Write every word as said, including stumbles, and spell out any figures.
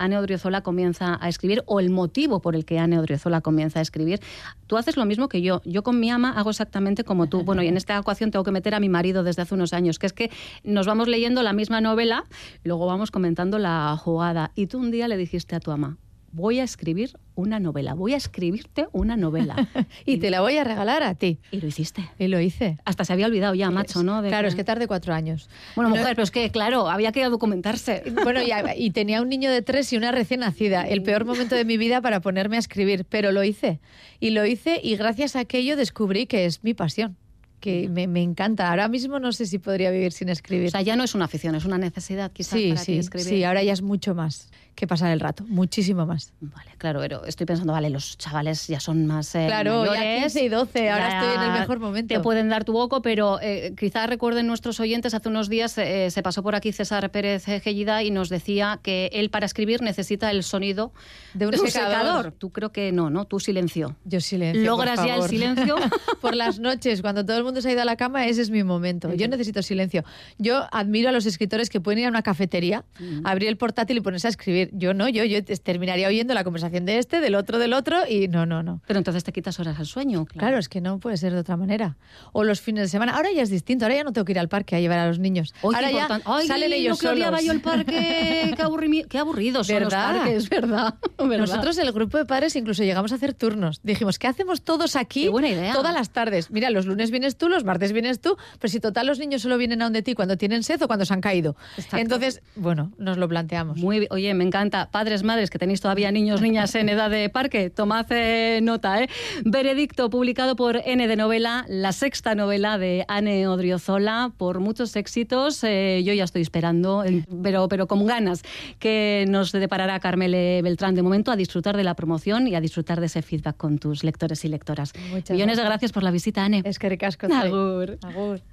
Ane Odriozola comienza a escribir, o el motivo por el que Ane Odriozola comienza a escribir. Tú haces lo mismo que yo. Yo con mi ama hago exactamente como tú. Bueno, y en esta ecuación tengo que meter a mi marido desde hace unos años, que es que nos vamos leyendo la misma novela y luego vamos comentando la jugada. Y tú un día le dijiste a tu ama: voy a escribir una novela, voy a escribirte una novela. y, y te la voy a regalar a ti. Y lo hiciste. Y lo hice. Hasta se había olvidado ya, macho, ¿no? De claro, que... es que tardé cuatro años. Bueno, mujer, no... pero es que, claro, había que documentarse. Bueno, y, y tenía un niño de tres y una recién nacida. El peor momento de mi vida para ponerme a escribir, pero lo hice. Y lo hice y gracias a aquello descubrí que es mi pasión. Que me, me encanta. Ahora mismo no sé si podría vivir sin escribir. O sea, ya no es una afición, es una necesidad quizás sí, para sí, ti escribir. Sí, ahora ya es mucho más que pasar el rato, muchísimo más. Vale, claro, pero estoy pensando, vale, los chavales ya son más eh, claro, mayores. Ya quince y doce, ahora estoy en el mejor momento. Te pueden dar tu boco, pero eh, quizás recuerden nuestros oyentes, hace unos días eh, se pasó por aquí César Pérez Gellida y nos decía que él para escribir necesita el sonido de un, de un secador. secador. Tú creo que no, ¿no? Tú silencio. Yo silencio, ¿Logras por ya favor. el silencio? Por las noches, cuando todo el mundo se ha ido a la cama, ese es mi momento. Yo necesito silencio. Yo admiro a los escritores que pueden ir a una cafetería, mm. abrir el portátil y ponerse a escribir. Yo no, yo, yo terminaría oyendo la conversación de este, del otro, del otro y no, no, no. Pero entonces te quitas horas al sueño. Claro. claro, es que no puede ser de otra manera. O los fines de semana. Ahora ya es distinto, ahora ya no tengo que ir al parque a llevar a los niños. Oye, ahora ya Ay, salen ellos que solos. odiaba yo el parque, qué, aburrimi... qué aburridos son los parques, ¿verdad? ¿verdad? Nosotros, el grupo de padres, incluso llegamos a hacer turnos. Dijimos, ¿qué hacemos todos aquí? Qué buena idea. Todas las tardes. Mira, los lunes vienes tú, los martes vienes tú, pero si total los niños solo vienen a donde ti cuando tienen sed o cuando se han caído. Exacto. Entonces, bueno, nos lo planteamos. Muy bien. Oye, me encanta. Padres, madres, que tenéis todavía niños, niñas en edad de parque, tomad eh, nota, ¿eh? Veredicto, publicado por N de Novela, la sexta novela de Ane Odriozola, por muchos éxitos. Eh, yo ya estoy esperando, pero, pero con ganas, que nos deparará Carmele Beltrán. De momento, a disfrutar de la promoción y a disfrutar de ese feedback con tus lectores y lectoras. Muchas Millones gracias. de gracias por la visita, Ane. Es que ricasco. Agur. Agur.